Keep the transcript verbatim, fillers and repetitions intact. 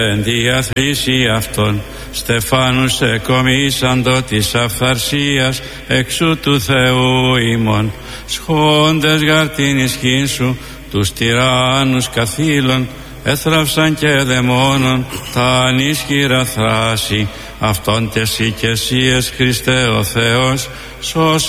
Εν διαθρήσει αυτόν στεφάνους εκομίσαντο της αυθαρσίας εξού του Θεού ημών, σχόντες γαρ την ισχύν σου τους τυράννους καθήλων, έθραυσαν και δαιμόνων τα ανίσχυρα θράση, αυτόν τες οικεσίες Χριστέ ο Θεός, σώσον